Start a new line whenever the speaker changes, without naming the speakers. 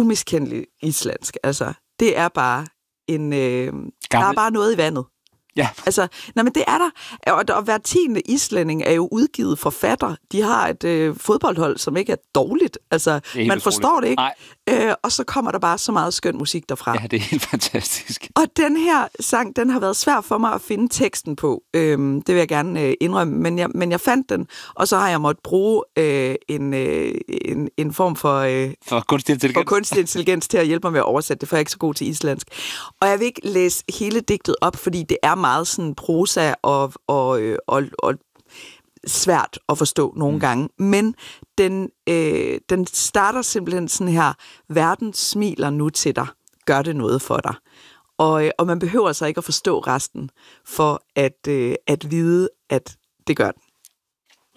umiskendeligt islandsk. Altså, det er bare der er bare noget i vandet.
Ja.
Altså, men det er der. Og hver 10. islænding er jo udgivet forfatter. De har et fodboldhold, som ikke er dårligt. Altså, man forstår det ikke. Og så kommer der bare så meget skøn musik derfra.
Ja, det er helt fantastisk.
Og den her sang, den har været svær for mig at finde teksten på. Det vil jeg gerne indrømme. Men jeg fandt den, og så har jeg måttet bruge en form for kunstig intelligens til at hjælpe mig med at oversætte det, for jeg er ikke så god til islandsk. Og jeg vil ikke læse hele digtet op, fordi det er meget sådan prosa og svært at forstå nogle gange. Men den starter simpelthen sådan her: verden smiler nu til dig, gør det noget for dig. Og man behøver så ikke at forstå resten for at vide, at det gør den.